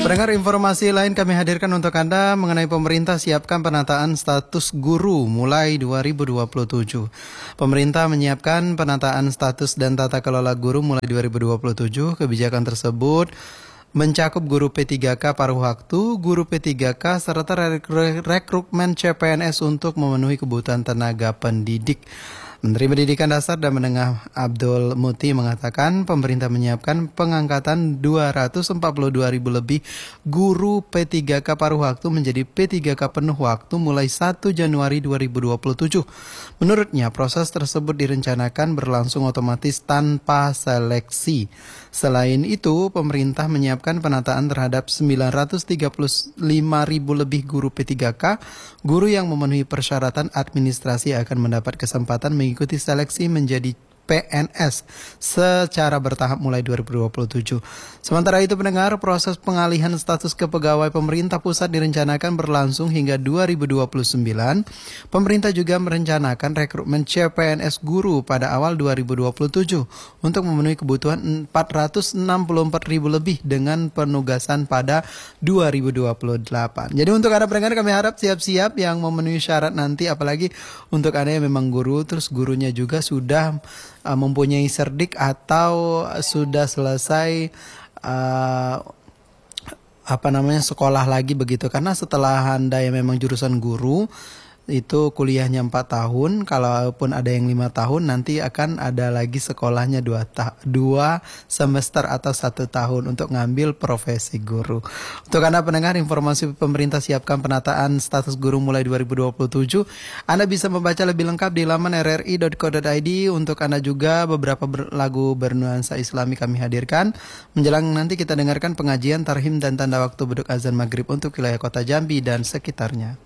Pendengar, informasi lain kami hadirkan untuk Anda mengenai pemerintah siapkan penataan status guru mulai 2027. Pemerintah menyiapkan penataan status dan tata kelola guru mulai 2027. Kebijakan tersebut mencakup guru P3K paruh waktu, guru P3K, serta rekrutmen CPNS untuk memenuhi kebutuhan tenaga pendidik. Menteri Pendidikan Dasar dan Menengah Abdul Muti mengatakan pemerintah menyiapkan pengangkatan 242 ribu lebih guru P3K paruh waktu menjadi P3K penuh waktu mulai 1 Januari 2027. Menurutnya proses tersebut direncanakan berlangsung otomatis tanpa seleksi. Selain itu, pemerintah menyiapkan penataan terhadap 935 ribu lebih guru P3K. Guru yang memenuhi persyaratan administrasi akan mendapat kesempatan mengikuti seleksi menjadi PNS secara bertahap mulai 2027. Sementara itu, pendengar, proses pengalihan status kepegawai pemerintah pusat direncanakan berlangsung hingga 2029. Pemerintah juga merencanakan rekrutmen CPNS guru pada awal 2027 untuk memenuhi kebutuhan 464 ribu lebih dengan penugasan pada 2028. Jadi untuk Anda pendengar, kami harap siap-siap yang memenuhi syarat nanti, apalagi untuk Anda yang memang guru, terus gurunya juga sudah mempunyai serdik atau sudah selesai sekolah lagi begitu. Karena setelah Anda yang memang jurusan guru itu kuliahnya 4 tahun, kalaupun ada yang 5 tahun nanti akan ada lagi sekolahnya 2 semester atau 1 tahun untuk ngambil profesi guru. Untuk Anda pendengar, informasi pemerintah siapkan penataan status guru mulai 2027. Anda bisa membaca lebih lengkap di laman rri.co.id. Untuk Anda juga beberapa lagu bernuansa Islami kami hadirkan. Menjelang nanti kita dengarkan pengajian tarhim dan tanda waktu beduk azan maghrib untuk wilayah kota Jambi dan sekitarnya.